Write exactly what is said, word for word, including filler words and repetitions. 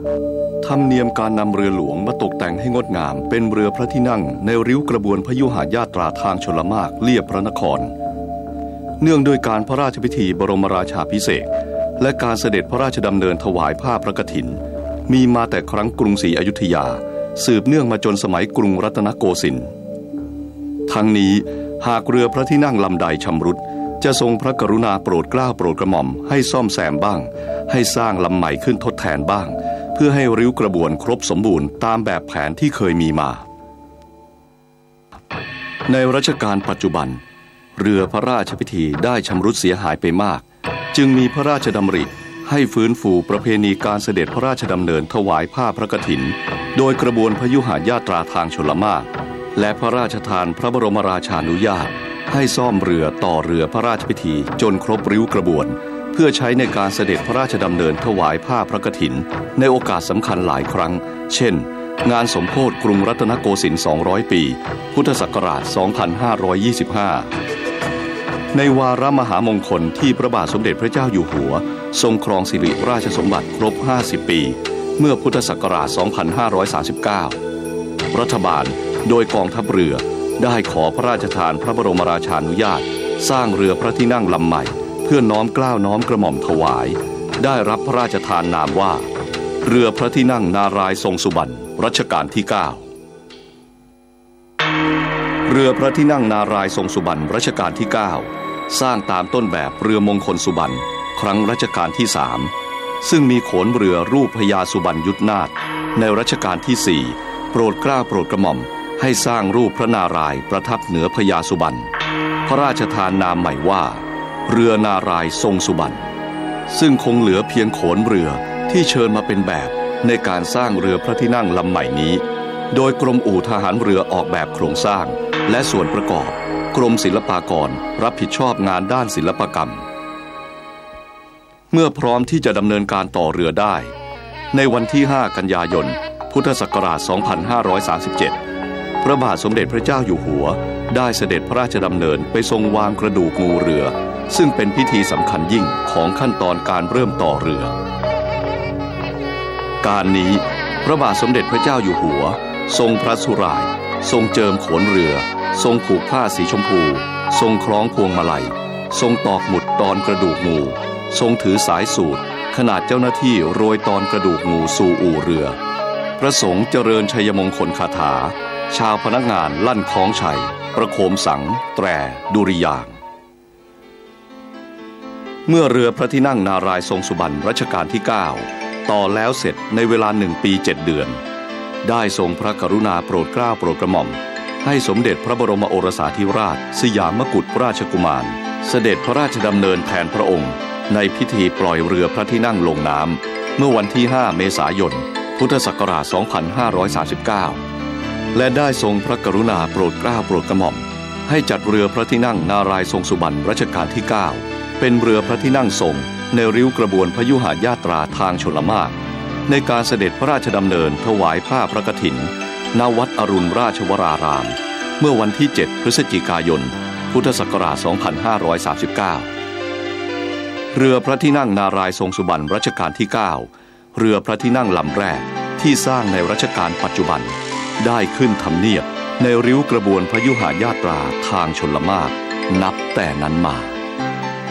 ธรรมเนียมการนำเรือหลวงมาตกแต่งให้งดงามเป็นเรือพระที่นั่งในริ้วกระบวนพยุหญาตราทางชลมารเลียบพระนครเนื่องด้วยการพระราชพิธีบรมราชาภิเษกและการเสด็จพระราชดำเนินถวายผ้าพระกฐินมีมาแต่ครั้งกรุงศรีอยุธยาสืบเนื่องมาจนสมัยกรุงรัตนโกสินทร์ทั้งนี้หากเรือพระที่นั่งลำใดชำรุดจะทรงพระกรุณาโปรดเกล้าโปรดกระหม่อมให้ซ่อมแซมบ้างให้สร้างลำใหม่ขึ้นทดแทนบ้างเพื่อให้ริ้วกระบวนครบสมบูรณ์ตามแบบแผนที่เคยมีมาในรัชกาลปัจจุบันเรือพระราชพิธีได้ชำรุดเสียหายไปมากจึงมีพระราชดำริให้ฟื้นฟูประเพณีการเสด็จพระราชดำเนินถวายผ้าพระกฐินโดยกระบวนพยุหญาตราทางชลมารและพระราชทานพระบรมราชานุญาตให้ซ่อมเรือต่อเรือพระราชพิธีจนครบริ้วกระบวนเพื่อใช้ในการเสด็จพระราชดำเนินถวายผ้าพระกฐินในโอกาสสำคัญหลายครั้งเช่นงานสมโภชกรุงรัตนโกสินทร์สองร้อยปีพุทธศักราชสองพันห้าร้อยยี่สิบห้าในวาระมหามงคลที่พระบาทสมเด็จพระเจ้าอยู่หัวทรงครองสิริราชสมบัติครบห้าสิบปีเมื่อพุทธศักราชสองพันห้าร้อยสามสิบเก้ารัฐบาลโดยกองทัพเรือได้ขอพระราชทานพระบรมราชานุญาตสร้างเรือพระที่นั่งลำใหม่เพื่อน้อมเกล้าน้อมกระหม่อมถวายได้รับพระราชทานนามว่าเรือพระที่นั่งนารายณ์ทรงสุบรรณรัชกาลที่เก้าเรือพระที่นั่งนารายณ์ทรงสุบรรณรัชกาลที่เก้าสร้างตามต้นแบบเรือมงคลสุบรรณครั้งรัชกาลที่สามซึ่งมีโขนเรือรูปพญาสุบรรณยุทธนาถในรัชกาลที่สี่โปรดเกล้าโปรดกระหม่อมให้สร้างรูปพระนารายณ์ประทับเหนือพญาสุบรรณพระราชทานนามใหม่ว่าเรือนารายณ์ทรงสุบรรณซึ่งคงเหลือเพียงโขนเรือที่เชิญมาเป็นแบบในการสร้างเรือพระที่นั่งลำใหม่นี้โดยกรมอู่ทหารเรือออกแบบโครงสร้างและส่วนประกอบกรมศิลปากรรับผิดชอบงานด้านศิลปกรรมเมื่อพร้อมที่จะดำเนินการต่อเรือได้ในวันที่ห้ากันยายนพุทธศักราชสองพันห้าร้อยสามสิบเจ็ดพระบาทสมเด็จพระเจ้าอยู่หัวได้เสด็จพระราชดำเนินไปทรงวางกระดูกงูเรือซึ่งเป็นพิธีสำคัญยิ่งของขั้นตอนการเริ่มต่อเรือการนี้พระบาทสมเด็จพระเจ้าอยู่หัวทรงพระสุร่ายทรงเจิมโขนเรือทรงผูกผ้าสีชมพูทรงคล้องพวงมาลัยทรงตอกหมุดตอนกระดูกงูทรงถือสายสูตรขนาดเจ้าหน้าที่โรยตอนกระดูกงูสู่อู่เรือพระสงฆ์เจริญชัยมงคลคาถาชาวพนักงานลั่นคล้องชัยประโคมสังแตรดุริยางค์เมื่อเรือพระที่นั่งนารายณ์ทรงสุบรรณรัชกาลที่เก้าต่อแล้วเสร็จในเวลาหนึ่งปีเจ็ดเดือนได้ทรงพระกรุณาโปรดเกล้าโปรดกระหม่อมให้สมเด็จพระบรมโอรสาธิราชสยามกุฎราชกุมารเสด็จพระราชดำเนินแทนพระองค์ในพิธีปล่อยเรือพระที่นั่งลงน้ำเมื่อวันที่ห้าเมษายนพุทธศักราชสองพันห้าร้อยสามสิบเก้าและได้ทรงพระกรุณาโปรดเกล้าโปรดกระหม่อมให้จัดเรือพระที่นั่งนารายณ์ทรงสุบรรณรัชกาลที่เก้าเป็นเรือพระที่นั่งทรงในริ้วกระบวนพยุหญาตราทางชลมารในการเสด็จพระราชดำเนินถวายผ้าพระกฐินณวัดอรุณราชวรารามเมื่อวันที่เจ็ดพฤศจิกายนพุทธศักราชสองพันห้าร้อยสามสิบเก้าเรือพระที่นั่งนารายณ์ทรงสุบรรณรัชกาลที่เก้าเรือพระที่นั่งลำแรกที่สร้างในรัชกาลปัจจุบันได้ขึ้นทำเนียบในริ้วกระบวนพยุหญาตราทางชลมารนับแต่นั้นมา